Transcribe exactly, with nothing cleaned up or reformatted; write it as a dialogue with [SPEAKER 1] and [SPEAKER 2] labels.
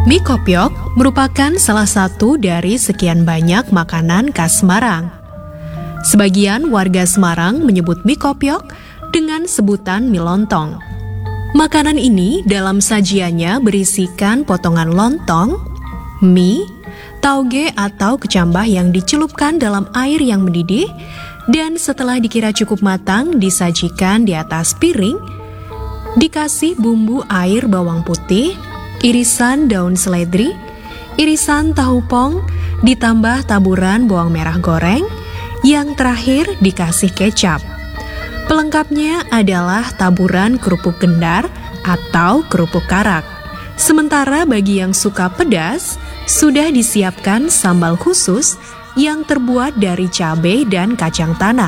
[SPEAKER 1] Mie kopiok merupakan salah satu dari sekian banyak makanan khas Semarang. Sebagian warga Semarang menyebut mie kopiok dengan sebutan mie lontong. Makanan ini dalam sajiannya berisikan potongan lontong, mie, tauge atau kecambah yang dicelupkan dalam air yang mendidih dan setelah dikira cukup matang disajikan di atas piring, dikasih bumbu air bawang putih, irisan daun seledri, irisan tahu pong, ditambah taburan bawang merah goreng, yang terakhir dikasih kecap. Pelengkapnya adalah taburan kerupuk gendar atau kerupuk karak. Sementara bagi yang suka pedas, sudah disiapkan sambal khusus yang terbuat dari cabai dan kacang tanah.